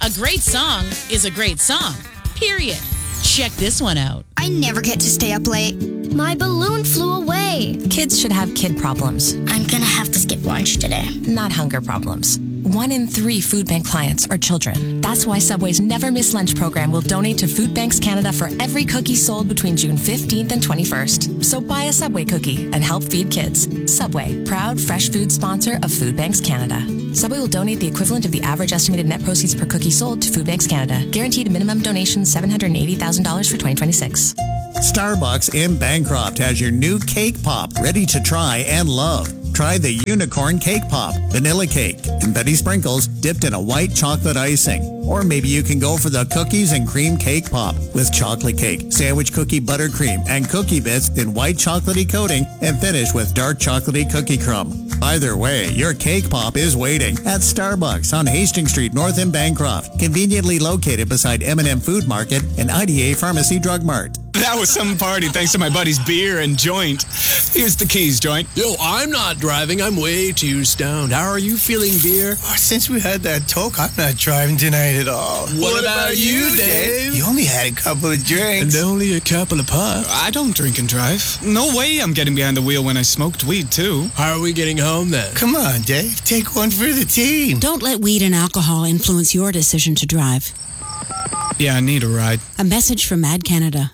A great song is a great song, period. Check this one out. I never get to stay up late. My balloon flew away. Kids should have kid problems. I'm gonna have to skip lunch today. Not hunger problems. 1 in 3 food bank clients are children. That's why Subway's Never Miss Lunch program will donate to Food Banks Canada for every cookie sold between June 15th and 21st. So buy a Subway cookie and help feed kids. Subway, proud fresh food sponsor of Food Banks Canada. Subway will donate the equivalent of the average estimated net proceeds per cookie sold to Food Banks Canada. Guaranteed minimum donation $780,000 for 2026. Starbucks in Bancroft has your new cake pop ready to try and love. Try the Unicorn Cake Pop, vanilla cake, confetti sprinkles dipped in a white chocolate icing. Or maybe you can go for the cookies and cream cake pop with chocolate cake, sandwich cookie buttercream, and cookie bits in white chocolatey coating and finish with dark chocolatey cookie crumb. Either way, your cake pop is waiting at Starbucks on Hastings Street North in Bancroft, conveniently located beside M&M Food Market and IDA Pharmacy Drug Mart. That was some party thanks to my buddy's beer and joint. Here's the keys, joint. Yo, I'm not driving. I'm way too stoned. How are you feeling, beer? Oh, since we had that talk, I'm not driving tonight at all. What about you, Dave? You only had a couple of drinks. And only a couple of puffs. I don't drink and drive. No way I'm getting behind the wheel when I smoked weed, too. How are we getting home, then? Come on, Dave. Take one for the team. Don't let weed and alcohol influence your decision to drive. Yeah, I need a ride. A message from Mad Canada.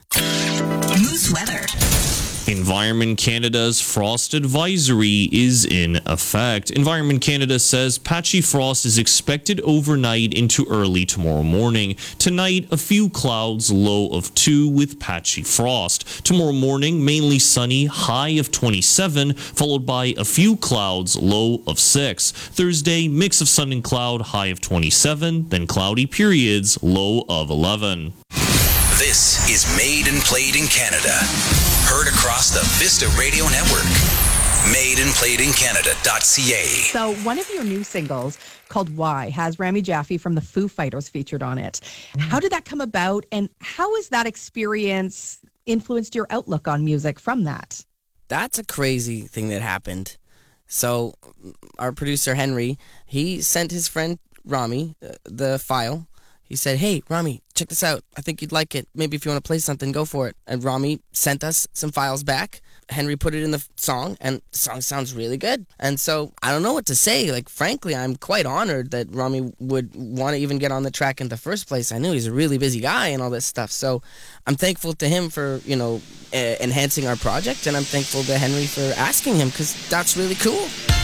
Moose weather. Environment Canada's frost advisory is in effect. Environment Canada says patchy frost is expected overnight into early tomorrow morning. Tonight, a few clouds, low of 2 with patchy frost. Tomorrow morning, mainly sunny, high of 27, followed by a few clouds, low of 6. Thursday, mix of sun and cloud, high of 27, then cloudy periods, low of 11. This is Made and Played in Canada. Heard across the Vista Radio Network. MadeandPlayedInCanada.ca. So one of your new singles called Why has Rami Jaffe from the Foo Fighters featured on it. How did that come about, and how has that experience influenced your outlook on music from that? That's a crazy thing that happened. So our producer Henry, he sent his friend Rami the file. He said, hey, Rami, check this out. I think you'd like it. Maybe if you want to play something, go for it. And Rami sent us some files back. Henry put it in the song, and the song sounds really good. And so I don't know what to say. Like, frankly, I'm quite honored that Rami would want to even get on the track in the first place. I knew he's a really busy guy and all this stuff. So I'm thankful to him for, enhancing our project, and I'm thankful to Henry for asking him, because that's really cool.